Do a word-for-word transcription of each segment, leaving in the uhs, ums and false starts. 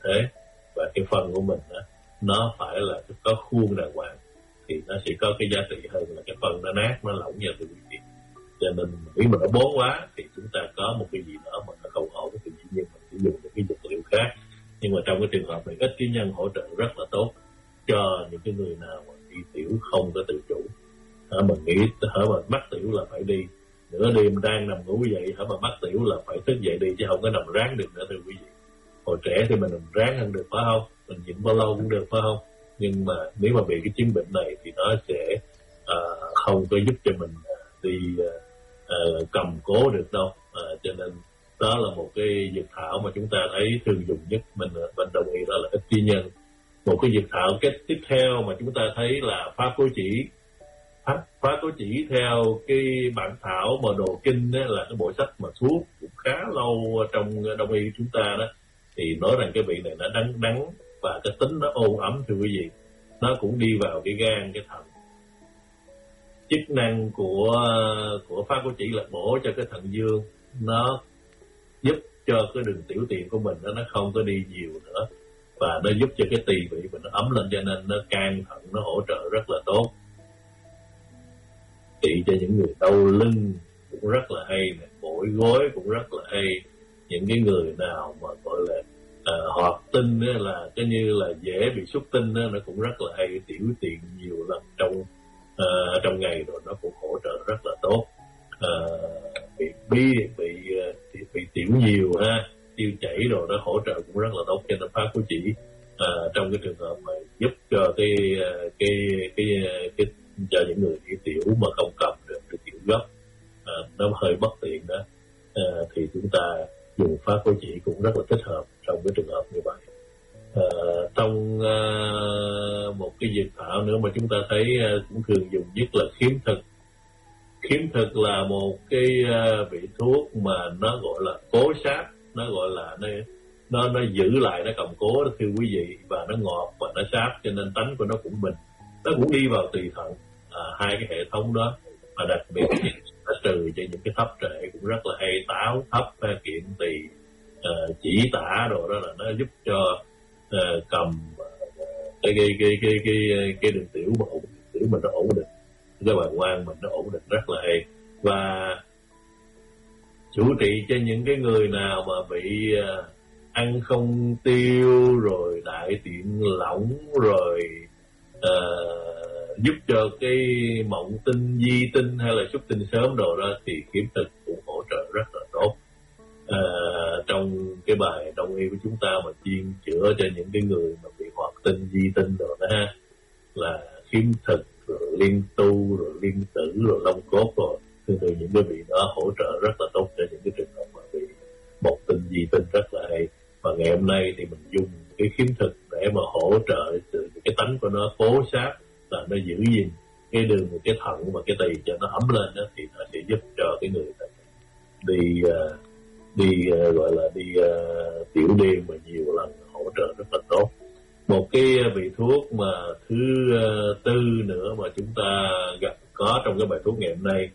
thế, và cái phân của mình đó, nó phải là có khuôn đàng hoàng thì nó sẽ có cái giá trị hơn là cái phân nó nát, nó lỏng vào từ quý vị. Cho nên nếu mà nó bón quá thì chúng ta có một cái gì đó mà nó không ổn thì dĩ nhiên mình sử dụng những cái vật liệu khác. Nhưng mà trong cái trường hợp này, ích ký nhân hỗ trợ rất là tốt cho những cái người nào mà đi tiểu không có tự chủ. Hả, mình nghĩ hả mà mắc tiểu là phải đi, nửa đêm đang nằm ngủ dậy hả mà mắc tiểu là phải thức dậy đi, chứ không có nằm ráng được nữa thưa quý vị. Hồi trẻ thì mình nằm ráng hơn được phải không, mình nhịn bao lâu cũng được phải không, nhưng mà nếu mà bị cái chứng bệnh này thì nó sẽ uh, không có giúp cho mình đi uh, uh, cầm cố được đâu. Uh, cho nên đó là một cái dược thảo mà chúng ta thấy thường dùng nhất, mình mình đồng ý đó là ích ký nhân. Một cái dược thảo kết tiếp theo mà chúng ta thấy là pháp cố chỉ. Pháp, pháp cố chỉ theo cái bản thảo mà đồ kinh đó, là cái bộ sách mà suốt cũng khá lâu trong đông y chúng ta đó, thì nói rằng cái vị này nó đắng đắng và cái tính nó ôn ấm thưa quý vị. Nó cũng đi vào cái gan, cái thận. Chức năng của của pháp cố chỉ là bổ cho cái thận dương, nó giúp cho cái đường tiểu tiện của mình đó, nó không có đi nhiều nữa, và nó giúp cho cái tỳ vị mình nó ấm lên, cho nên nó can thận nó hỗ trợ rất là tốt. Trị cho những người đau lưng cũng rất là hay, bội gối cũng rất là hay. Những cái người nào mà gọi là uh, hoạt tinh đó, là cái như là dễ bị xuất tinh đó, nó cũng rất là hay. Tiểu tiện nhiều lần trong uh, trong ngày rồi nó cũng hỗ trợ rất là tốt. Uh, bị bi bị bị, bị tiểu nhiều ha, tiêu chảy rồi nó hỗ trợ cũng rất là tốt. Cho nên pháp cố chỉ uh, trong cái trường hợp mà giúp cho cái cái cái cái, cái cho những người đi tiểu mà không cầm được cái tiểu gấp, à, nó hơi bất tiện đó, à, thì chúng ta dùng pháp cố chỉ cũng rất là thích hợp trong cái trường hợp như vậy. À, trong à, một cái dược thảo nữa mà chúng ta thấy à, cũng thường dùng nhất là khiếm thực. Khiếm thực là một cái à, vị thuốc mà nó gọi là cố sát, nó gọi là nó nó nó giữ lại, nó cầm cố đó thưa quý vị, và nó ngọt và nó sát, cho nên tánh của nó cũng bình, nó cũng đi vào tỳ thận. À, hai cái hệ thống đó, và đặc biệt nó trừ cho những cái thấp trệ cũng rất là hay, táo thấp, kiện tỳ, uh, chỉ tả rồi đó, là nó giúp cho uh, cầm uh, cái, cái cái cái cái cái đường tiểu mà ổn tiểu mình nó ổn định, cái bàng quang mình nó ổn định rất là hay. Và chủ trị cho những cái người nào mà bị uh, ăn không tiêu rồi đại tiện lỏng rồi uh, giúp cho cái mộng tinh, di tinh hay là xuất tinh sớm đồ đó, thì khiếm thực cũng hỗ trợ rất là tốt. À, trong cái bài đông y của chúng ta mà chuyên chữa cho những cái người mà bị hoạt tinh, di tinh đồ đó ha, là khiếm thực rồi liên tu rồi liên tử rồi long cốt rồi, thường thường những cái vị đó hỗ trợ rất là tốt cho những cái trường hợp mà bị mộng tinh, di tinh rất là hay. Và ngày hôm nay thì mình dùng cái khiếm thực để mà hỗ trợ từ cái tánh của nó cố sát, là nó giữ gìn cái đường cái thận và cái tỳ cho nó ấm lên đó, thì nó sẽ giúp cho cái người đi uh, đi uh, gọi là đi uh, tiểu đêm mà nhiều lần hỗ trợ rất là tốt. Một cái vị thuốc mà thứ uh, tư nữa mà chúng ta gặp có trong cái bài thuốc ngày hôm nay,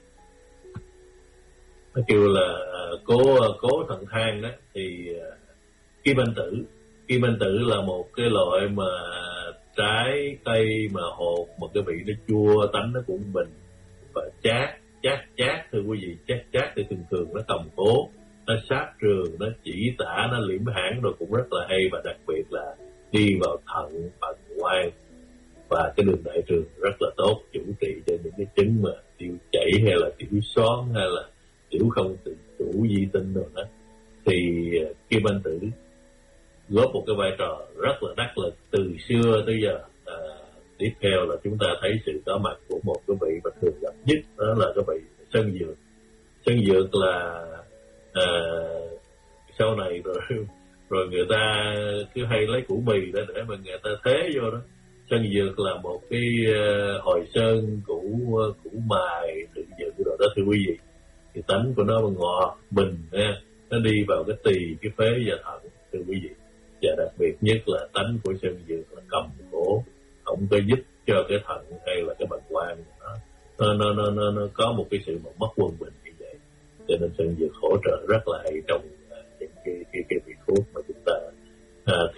nó kêu là uh, cố cố thận than đó, thì uh, kim anh tử. Kim anh tử là một cái loại mà trái cây mà hột, một cái vị nó chua, tánh nó cũng bình và chát, chát chát thưa quý vị, chát chát thì thường thường nó cầm cố, nó sát trường, nó chỉ tả, nó liễm hãn rồi cũng rất là hay. Và đặc biệt là đi vào thận, bàng quang và cái đường đại trường rất là tốt, chủ trị cho những cái chứng mà tiêu chảy hay là tiểu xoắn hay là tiểu không tự chủ, di tinh rồi đó, thì kim anh tử góp một cái vai trò rất là đắc lực từ xưa tới giờ. À, tiếp theo là chúng ta thấy sự có mặt của một cái vị mà thường gặp nhất, đó là cái vị sơn dược. Sơn dược là à, sau này rồi rồi người ta cứ hay lấy củ mì để để mà người ta thế vô đó. Sơn dược là một cái uh, hồi sơn củ uh, củ mài tự dựng rồi đó thưa quý vị. Thì tánh của nó ngọt bình nha, nó đi vào cái tỳ, cái phế và thận thưa quý vị. Và đặc biệt nhất là tánh của sơn dược là cầm cố, không có giúp cho cái thận hay là cái bàng quang nó nó nó nó nó có một cái sự mà mất quân bình như vậy. Cho nên sơn dược hỗ trợ rất là hay trong uh, những cái cái cái vị thuốc mà chúng ta uh,